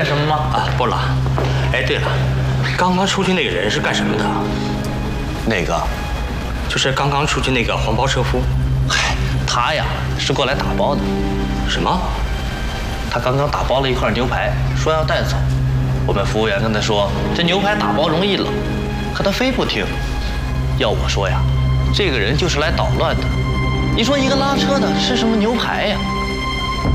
点什么吗？ 啊，不了。哎，对了，刚刚出去那个人是干什么的？ 哪个？ 就是刚刚出去那个黄包车夫。 嗨，他呀是过来打包的。 什么？ 他刚刚打包了一块牛排，说要带走。我们服务员跟他说，这牛排打包容易冷，可他非不听。要我说呀，这个人就是来捣乱的。你说一个拉车的吃什么牛排呀？